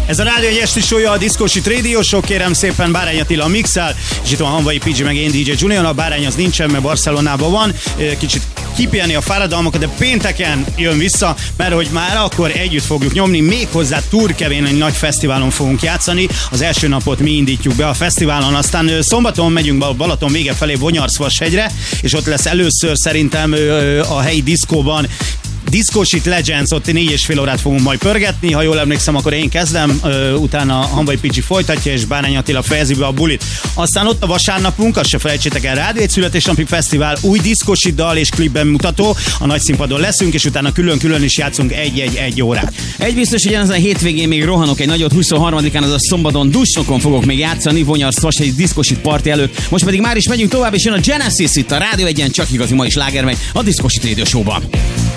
Ez a Rádió egy esti show-ja, a Discoshit Radio Show, kérem szépen, Bárány Attila mixel, és itt van Hanvai PG meg én DJ Junior. A Bárány az nincsen, mert Barcelonában van, kicsit kipihenni a fáradalmakat, de pénteken jön vissza, mert hogy már akkor együtt fogjuk nyomni, méghozzá Turkevén egy nagy fesztiválon fogunk játszani. Az első napot mi indítjuk be a fesztiválon, aztán szombaton megyünk Balaton vége felé Vonyarszvashegyre, és ott lesz először szerintem a helyi diszkóban Discoshit Legends, ott 4,5 órát fogunk majd pörgetni, ha jól emlékszem, akkor én kezdem, utána Hanvai PG folytatja, és Bárány Attila fejezi be a bulit. Aztán ott a vasárnapunk, azt se felejtsétek el, Rádió egy születésnapi fesztivál, új Discoshit dal és klipben mutató, a nagy színpadon leszünk, és utána külön-külön is játszunk egy órát. Egy biztos, hogy ezen a hétvégén még rohanok egy nagyot, 23-án, az a szombaton Dusnokon fogok még játszani, Vonyarszvashegy Discoshit party előtt. Most pedig már is megyünk tovább, és jön a Genesis itt a Rádió egyen, csak igazi ma is láger megy a Discoshit Radio Show-ban.